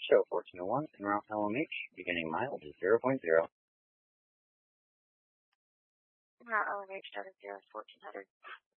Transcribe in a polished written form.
show 1401 in Ralph LMH, beginning mild is 0.0. Route LMH, 70, 1400.